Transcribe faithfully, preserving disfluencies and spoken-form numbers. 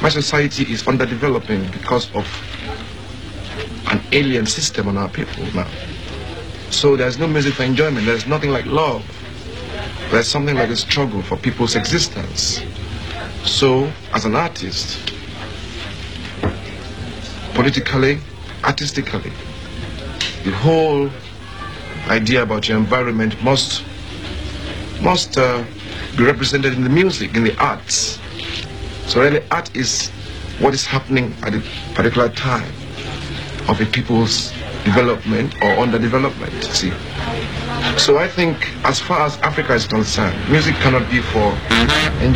my society is underdeveloping because of an alien system on our people now. So there's no music for enjoyment. There's nothing like love. There's something like a struggle for people's existence. So, as an artist, politically, artistically, the whole idea about your environment must must uh, be represented in the music, in the arts. So really, art is what is happening at a particular time of a people's development or underdevelopment, see. So I think as far as Africa is concerned, music cannot be for enjoyment.